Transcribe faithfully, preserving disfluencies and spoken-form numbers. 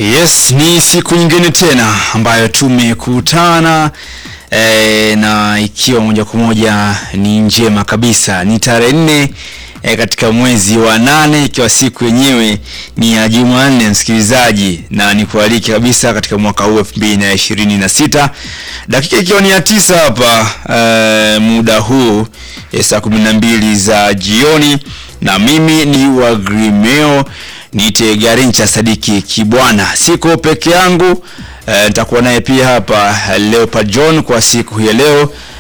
Yes, ni siku nyingine tena ambayo tumekutana e, na ikiwa moja kwa moja ni njema kabisa. Ni tarehe nne e, katika mwezi wa nane, ikiwa siku yenyewe ni ya Jumanne msikilizaji, na nikualike kabisa katika mwaka huu elfu mbili na ishirini na sita. Dakika ikiwa ni ya tisa hapa e, muda huu e, saa kumi na mbili za jioni, na mimi ni Wagrimeo niite Garincha Sadiki Kibwana. Siko peke yangu, nitakuwa e, naye pia hapa Leopard John kwa siku hii leo,